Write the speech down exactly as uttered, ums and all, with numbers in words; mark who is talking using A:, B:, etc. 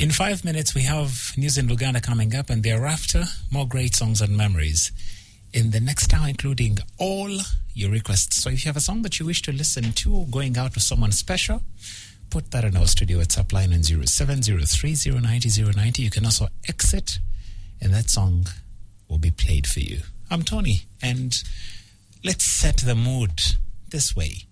A: In five minutes, we have News in Luganda coming up, and thereafter, more great songs and memories in the next hour, including all your requests. So if you have a song that you wish to listen to, going out with someone special, put that in our studio WhatsApp line on zero seven zero three zero nine zero zero nine zero. You can also exit, and that song will be played for you. I'm Tony, and let's set the mood this way.